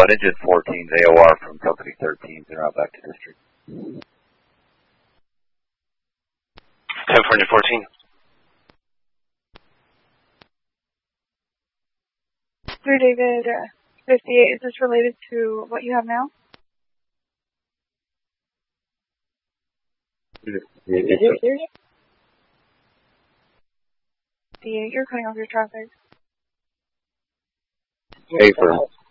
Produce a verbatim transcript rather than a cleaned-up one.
one, engine fourteen, A O R from company thirteen, they're out back to district. California fourteen. Through David uh, fifty-eight, is this related to what you have now? fifty-eight, you're cutting off your traffic. Hey, firm.